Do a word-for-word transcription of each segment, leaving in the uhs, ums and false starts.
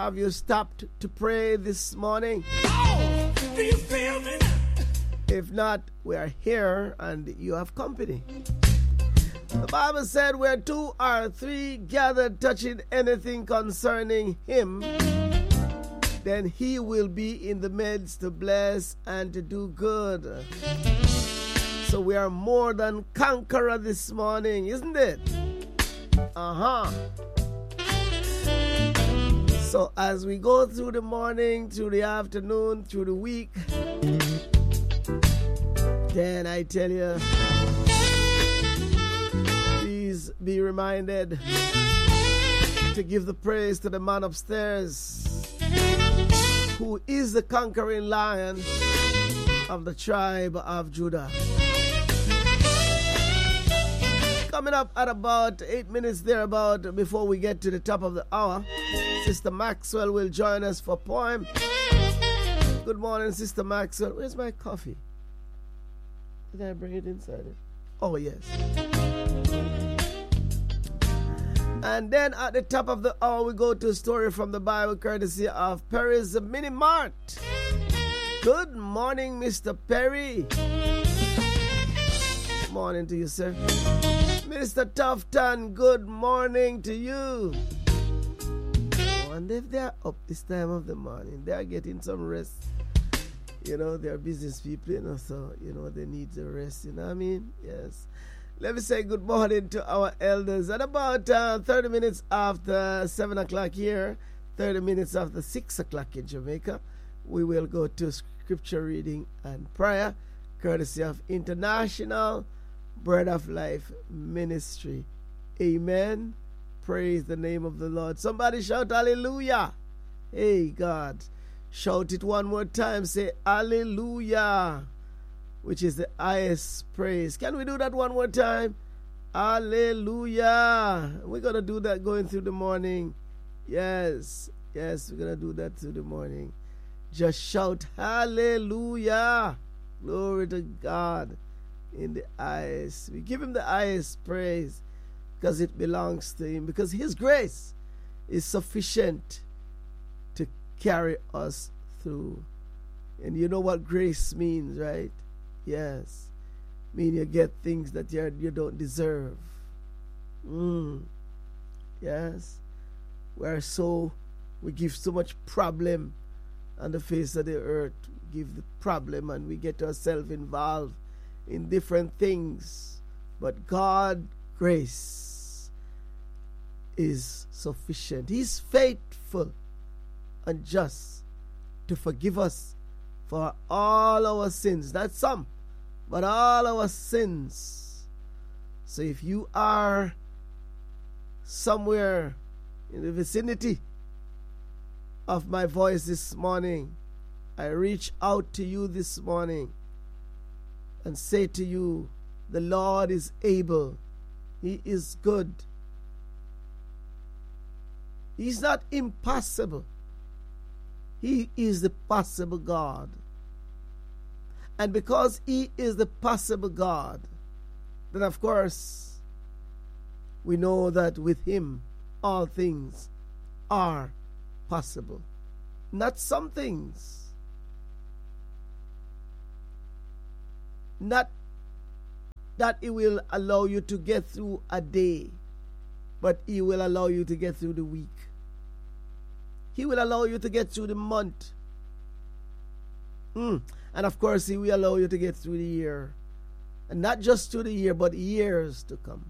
Have you stopped to pray this morning? Oh, do you feel me? If not, we are here and you have company. The Bible said where two or three gathered touching anything concerning him, then he will be in the midst to bless and to do good. So we are more than conqueror this morning, isn't it? Uh-huh. So as we go through the morning, through the afternoon, through the week, then I tell you, please be reminded to give the praise to the man upstairs, who is the conquering lion of the tribe of Judah. Coming up at about eight minutes thereabout before we get to the top of the hour, Sister Maxwell will join us for poem. Good morning, Sister Maxwell. Where's my coffee? Did I bring it inside it? Oh, yes. And then at the top of the hour, we go to a story from the Bible courtesy of Perry's Mini Mart. Good morning, Mister Perry. Good morning to you, sir. Mister Tufton, good morning to you. And if they're up this time of the morning, they're getting some rest. You know, they're business people, you know, so, you know, they need the rest, you know what I mean? Yes. Let me say good morning to our elders. At about uh, thirty minutes after seven o'clock here, thirty minutes after six o'clock in Jamaica, we will go to scripture reading and prayer, courtesy of International Bread of Life Ministry. Amen. Praise the name of the Lord. Somebody shout hallelujah. Hey, God. Shout it one more time. Say hallelujah, which is the highest praise. Can we do that one more time? Hallelujah. We're going to do that going through the morning. Yes. Yes, we're going to do that through the morning. Just shout hallelujah. Glory to God in the highest. We give him the highest praise because it belongs to him, because his grace is sufficient to carry us through. And you know what grace means, right? Yes. I mean, you get things that you you don't deserve. Mm. Yes. We're so, we give so much problem on the face of the earth. We give the problem and we get ourselves involved in different things. But God's grace is sufficient. He's faithful and just to forgive us for all our sins. Not some, but all our sins. So if you are somewhere in the vicinity of my voice this morning, I reach out to you this morning and say to you, the Lord is able. He is good. He's not impossible. He is the possible God. And because he is the possible God, then of course we know that with him all things are possible. Not some things. Not that he will allow you to get through a day, but he will allow you to get through the week. He will allow you to get through the month. Mm. And of course, he will allow you to get through the year. And not just through the year, but years to come.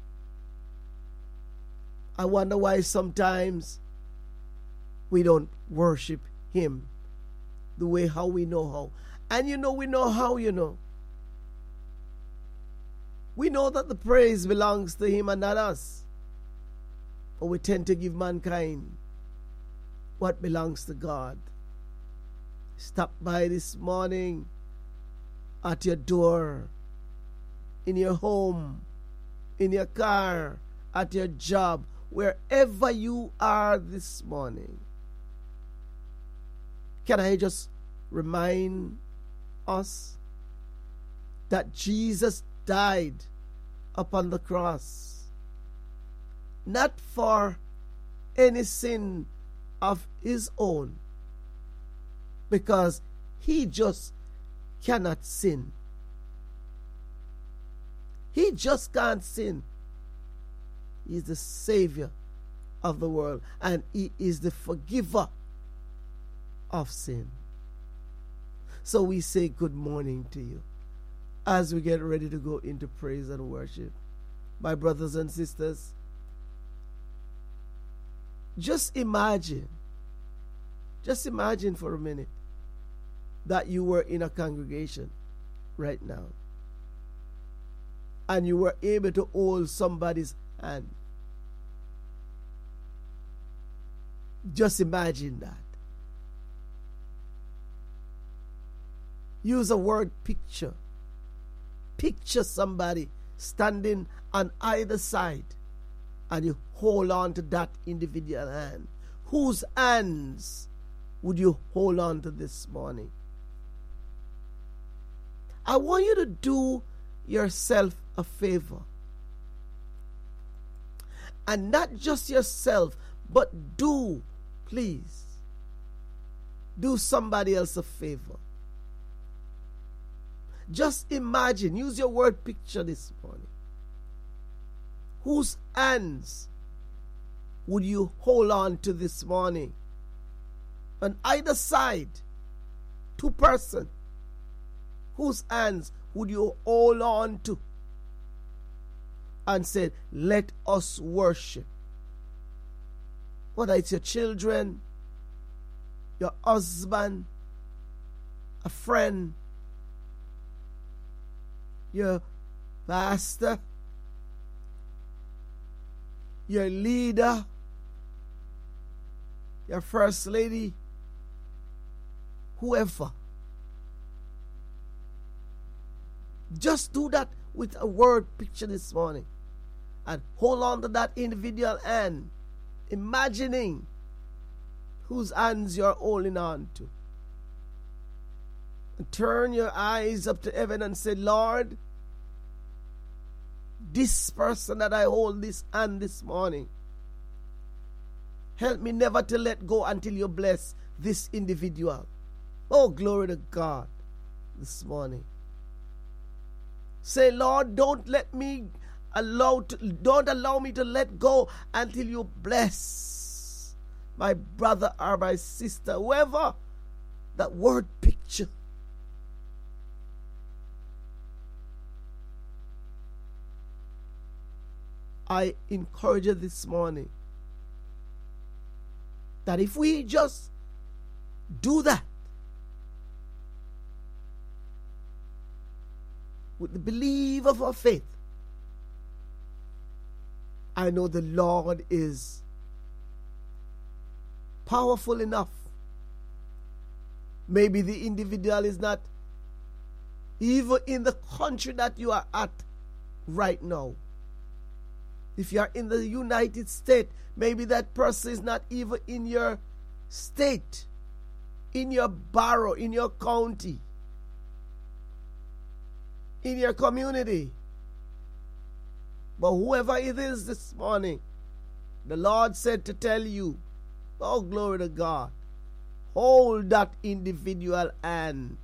I wonder why sometimes we don't worship him the way how we know how. And you know, we know how, you know. We know that the praise belongs to him and not us. But we tend to give mankind what belongs to God. Stop by this morning at your door, in your home, in your car, at your job, wherever you are this morning. Can I just remind us that Jesus died upon the cross, not for any sin of his own, because he just cannot sin. He just can't sin. He's the Savior of the world, and he is the forgiver of sin. So we say good morning to you as we get ready to go into praise and worship. My brothers and sisters, just imagine, just imagine for a minute that you were in a congregation right now and you were able to hold somebody's hand. Just imagine that. Use a word picture. Picture somebody standing on either side and you hold on to that individual hand. Whose hands would you hold on to this morning? I want you to do yourself a favor. And not just yourself, but do, please, do somebody else a favor. Just imagine, use your word picture this morning. Whose hands would you hold on to this morning? On either side, two person. Whose hands would you hold on to? And say, let us worship. Whether it's your children, your husband, a friend, your pastor, your leader, your first lady, whoever. Just do that with a word picture this morning and hold on to that individual hand, imagining whose hands you're holding on to. And turn your eyes up to heaven and say, Lord, this person that I hold this hand this morning, help me never to let go until you bless this individual. Oh, glory to God this morning. Say, Lord, don't let me allow to, don't allow me to let go until you bless my brother or my sister, whoever. That word picture. I encourage you this morning that if we just do that with the belief of our faith, I know the Lord is powerful enough. Maybe the individual is not even in the country that you are at right now. If you are in the United States, maybe that person is not even in your state, in your borough, in your county, in your community. But whoever it is this morning, the Lord said to tell you, oh, glory to God, hold that individual hand.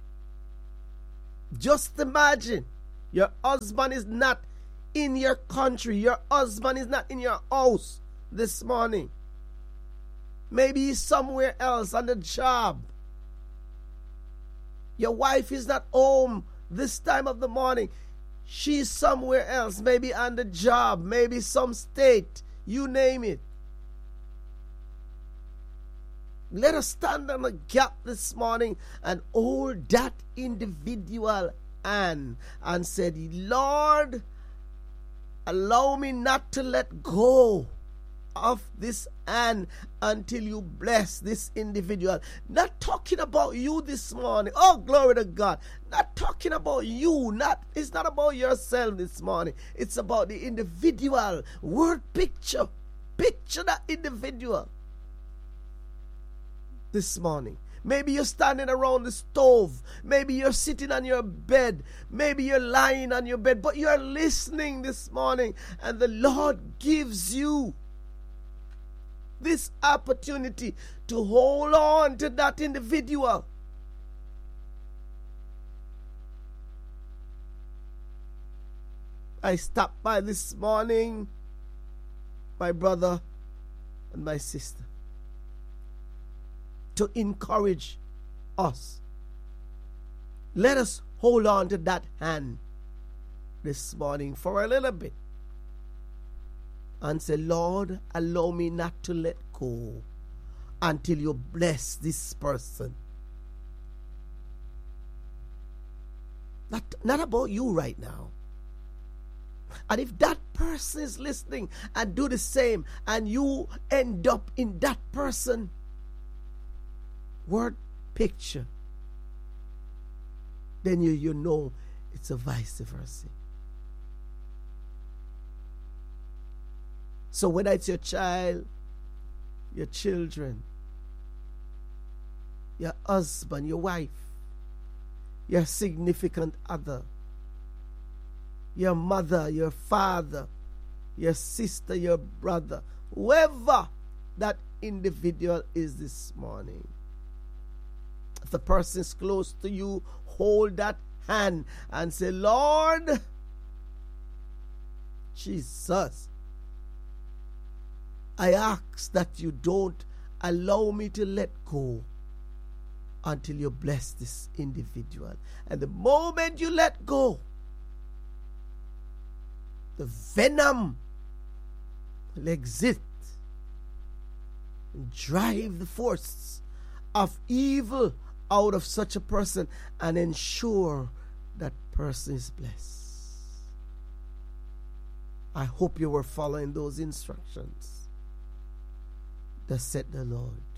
Just imagine your husband is not in your country. Your husband is not in your house this morning. Maybe he's somewhere else on the job. Your wife is not home this time of the morning. She's somewhere else, maybe on the job, maybe some state, you name it. Let us stand on the gap this morning and hold that individual hand and said, Lord, allow me not to let go of this hand until you bless this individual. Not talking about you this morning. Oh, glory to God. Not talking about you. Not it's not about yourself this morning. It's about the individual. Word picture. Picture that individual this morning. Maybe you're standing around the stove. Maybe you're sitting on your bed. Maybe you're lying on your bed. But you're listening this morning. And the Lord gives you this opportunity to hold on to that individual. I stopped by this morning, my brother and my sister, to encourage us. Let us hold on to that hand this morning for a little bit and say, Lord, allow me not to let go until you bless this person. Not, not about you right now. And if that person is listening and do the same, and you end up in that person word picture, then you, you know it's a vice versa. So whether it's your child, your children, your husband, your wife, your significant other, your mother, your father, your sister, your brother, whoever that individual is this morning, if the person is close to you, hold that hand and say, Lord Jesus, I ask that you don't allow me to let go until you bless this individual. And the moment you let go, the venom will exit and drive the force of evil out of such a person and ensure that person is blessed. I hope you were following those instructions. Thus said the Lord.